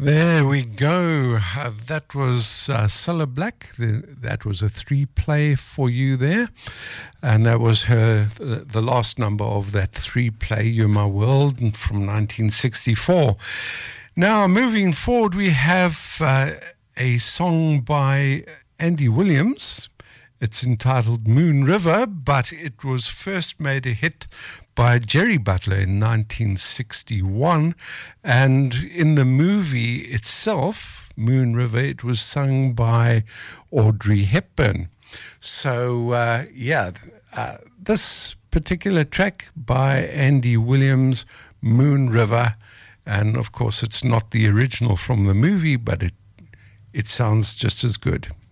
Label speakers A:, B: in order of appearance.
A: There we go. That was Cilla Black. That was a 3-play for you there. And that was the last number of that 3-play, You're My World, from 1964. Now, moving forward, we have a song by Andy Williams. It's entitled Moon River, but it was first made a hit by Jerry Butler in 1961. And in the movie itself, Moon River, it was sung by Audrey Hepburn. So, this particular track by Andy Williams, Moon River, and of course it's not the original from the movie, but it sounds just as good.